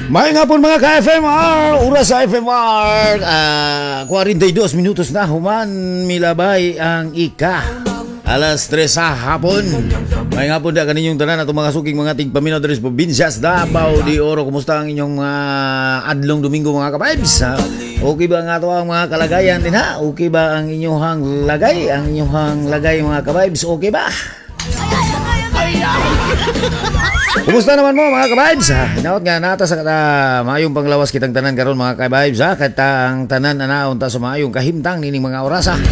May nga po mga ka-FMR, oras sa FMR, 42 minutos na human milabay ang alas 3 sa hapon. May nga po da kaninyong tanan at mga suking mga tigpaminaw dari sa probinsya Davao de Oro. Kumusta ang inyong adlong Domingo mga ka-vibes? Okay ba nga ito ang mga kalagayan din ha? Okay ba ang inyong lagay? Ang inyong lagay mga ka-vibes, okay ba? Kumusta naman mo mga ka-vibes? Hinaot nga nata sa maayong panglawas kitang tanan karon mga ka-vibes ha? Katang tanan anaon ta sa maayong kahimtang nining mga oras ha?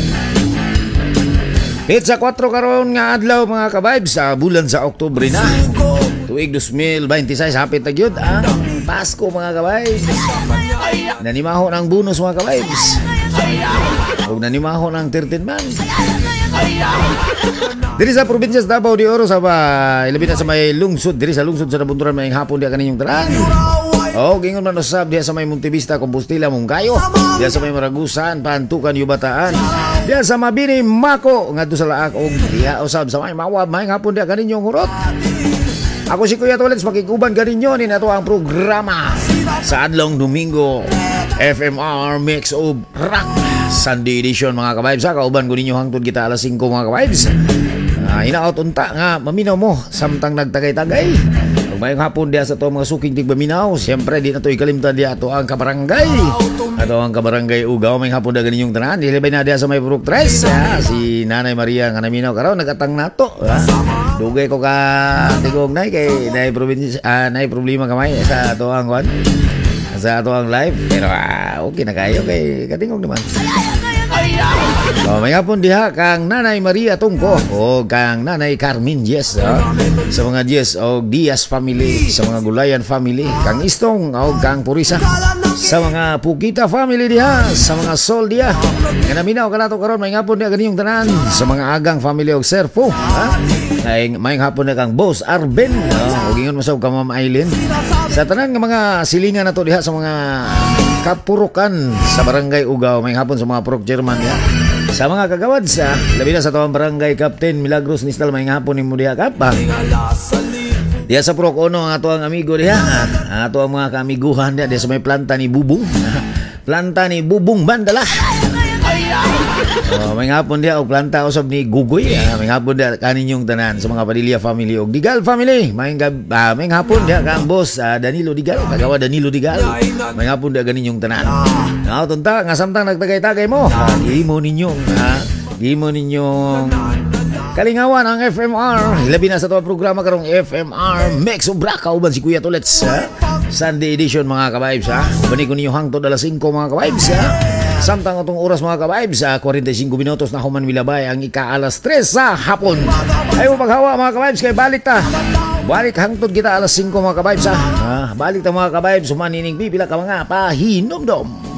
Pizza 4 karon nga adlaw mga ka-vibes sa bulan sa Oktubre na. Tuig 2026 hapit na gyud ang Pasko mga ka-vibes. Nanimaho ng bonus mga ka-vibes. Huwag nanimaho ng 13 man. Diri sa probinsya sa Davao de Oro sa ilabi na sa may lungsod, diri sa lungsod sa Nabunturan may hapon di kaninyong tanan. Gingon man usab diya sa may Montevista, Compostela, Mungkayo, diya sa may Maragusan, Pantukan, Yubataan, diya sa Mabini, Mako, ngadto sa Laak og diya usab sa may Mawab may hapon di kaninyong hurot. Ako si Kuya Tolets, makikuban kaninyo ni nato ang programa sa adlong Domingo FMR Mix of Rock Sunday Edition mga ka-vibes. Kauban ko ninyo hangtod kita alas 5 mga ka-vibes. Hinaot unta nga maminaw mo samtang nagtagay-tagay. Kung mayong hapon diya sa to mga suking tigbaminaw, siyempre di na to ikalimtan diya ato ang kabarangay. Ato ang kabarangay Ugaw may hapon diya ganinyong tanan. Dilibay na diya sa may Brook Tres. Si Nanay Maria nga naminaw karon nagatang nato. Dugay ko ka tigog nay kay nay probinsya nay problema kamay sa ato ang kwan. Sa ato ang live pero okay na kayo kay katingog naman. May hapon diha kang Nanay Maria Tungko o kang Nanay Carmen Diaz sa mga Diaz o Diaz family, sa mga Gulayan family, kang Istong o kang Purisa, sa mga Pukita family diha, sa mga Sol diha nga naminaw kanato karon may hapon diha ganiyong tanan, sa mga Agang family og Serpo ay may hapon na kang Boss Arben o gingon masaw ka Ma'am Aileen, sa tanan nga mga silingan nato diha sa mga kapurukan sa barangay Ugaw may hapon sa mga purok German diha, sa mga kagawad sa labi na sa tawang barangay Captain Milagros Nistal may hapon ni mo diha kapa diha sa purok Ono ang ato ang amigo diha, ato ang mga kaamiguhan diha sa may planta ni Bubong planta ni Bubong Bandala. May hapon diha og planta usab ni Gugoy. May hapon diha kaninyong tanan sa mga Padilla family og Digal family. May hapon diha kang Boss Danilo Digal, kagawa Danilo Digal. May hapon diha kaninyong tanan. Tunta nga samtang nagtagay-tagay mo, gihimo ninyong kalingawan ang FMR. Labi na sa tuwa programa karong FMR Mix of Rock kauban si Kuya Tolets Sunday edition mga ka-vibes Bani ko ninyo hangtod alas 5 mga ka-vibes Samtang atong oras mga ka-vibes 45 minutos na human milabay ang alas 3 sa hapon. Ayaw maghawa mga ka-vibes kay balik ta. Balik hangtod kita alas 5 mga ka-vibes Balik ta mga ka-vibes, humanining pipila ka mga pahinomdom.